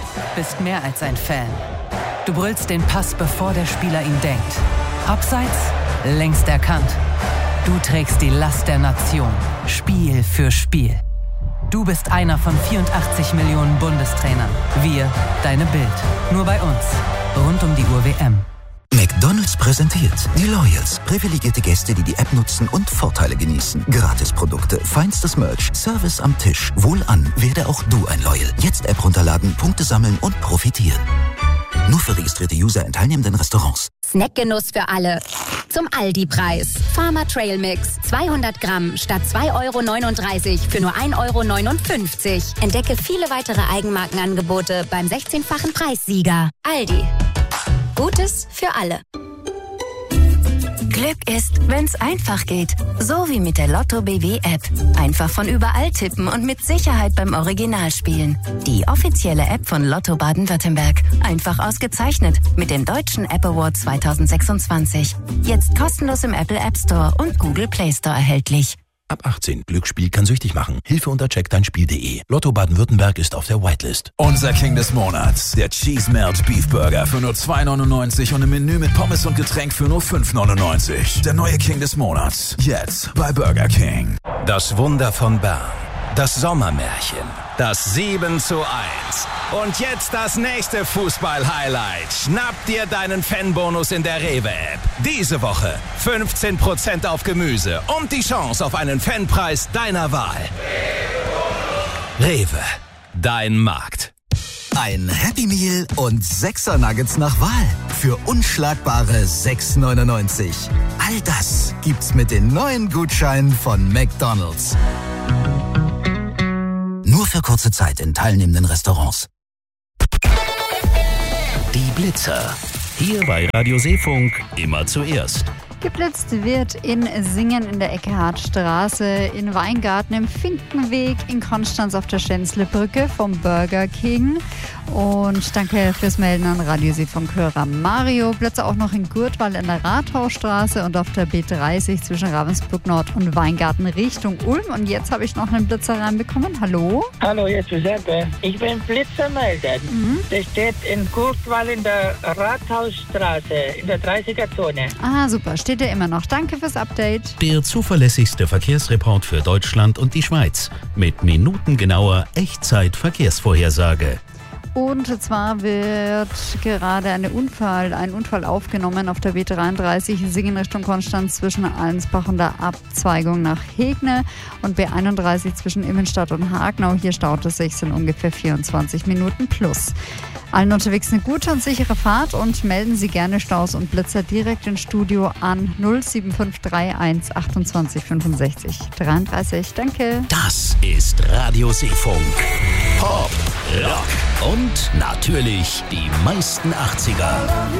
bist mehr als ein Fan. Du brüllst den Pass, bevor der Spieler ihn denkt. Abseits, längst erkannt. Du trägst die Last der Nation, Spiel für Spiel. Du bist einer von 84 Millionen Bundestrainern. Wir, deine Bild. Nur bei uns. Rund um die Uhr WM. McDonald's präsentiert die Loyals. Privilegierte Gäste, die die App nutzen und Vorteile genießen. Gratisprodukte, feinstes Merch, Service am Tisch. Wohlan, werde auch du ein Loyal. Jetzt App runterladen, Punkte sammeln und profitieren. Nur für registrierte User in teilnehmenden Restaurants. Snackgenuss für alle. Zum Aldi-Preis. Farmer Trail Mix. 200 Gramm statt 2,39 € für nur 1,59 €. Entdecke viele weitere Eigenmarkenangebote beim 16-fachen Preissieger. Aldi. Gutes für alle. Glück ist, wenn's einfach geht. So wie mit der Lotto BW App. Einfach von überall tippen und mit Sicherheit beim Original spielen. Die offizielle App von Lotto Baden-Württemberg. Einfach ausgezeichnet mit dem Deutschen App Award 2026. Jetzt kostenlos im Apple App Store und Google Play Store erhältlich. Ab 18. Glücksspiel kann süchtig machen. Hilfe unter checkdeinspiel.de. Lotto Baden-Württemberg ist auf der Whitelist. Unser King des Monats. Der Cheese Melt Beef Burger für nur 2,99 € und im Menü mit Pommes und Getränk für nur 5,99 €. Der neue King des Monats. Jetzt bei Burger King. Das Wunder von Bern. Das Sommermärchen. Das 7:1. Und jetzt das nächste Fußball-Highlight. Schnapp dir deinen Fanbonus in der Rewe-App. Diese Woche 15% auf Gemüse und die Chance auf einen Fanpreis deiner Wahl. Rewe, dein Markt. Ein Happy Meal und 6er Nuggets nach Wahl. Für unschlagbare 6,99 €. All das gibt's mit den neuen Gutscheinen von McDonald's. Nur für kurze Zeit in teilnehmenden Restaurants. Die Blitzer. Hier bei Radio Seefunk immer zuerst. Geblitzt wird in Singen in der Eckehartstraße, in Weingarten im Finkenweg, in Konstanz auf der Schänzlebrücke vom Burger King. Und danke fürs Melden an Radio Seefunk-Hörer Mario. Blitzer auch noch in Gurtwald in der Rathausstraße und auf der B30 zwischen Ravensburg Nord und Weingarten Richtung Ulm. Und jetzt habe ich noch einen Blitzer reinbekommen. Hallo? Hallo, hier ist Giuseppe. Ich bin Blitzermelder. Der steht in Gurtwald in der Rathausstraße, in der 30er-Zone. Ah, super. Steht er immer noch. Danke fürs Update. Der zuverlässigste Verkehrsreport für Deutschland und die Schweiz. Mit minutengenauer Echtzeit-Verkehrsvorhersage. Und zwar wird gerade ein Unfall aufgenommen auf der B33 Singen Richtung Konstanz zwischen Allensbach und der Abzweigung nach Hegne und B31 zwischen Immenstadt und Hagenau. Hier staut es sich, sind ungefähr 24 Minuten plus. Allen unterwegs eine gute und sichere Fahrt und melden Sie gerne Staus und Blitzer direkt ins Studio an 07531 28 65 33. Danke. Das ist Radio Seefunk. Pop, Rock und natürlich die meisten 80er.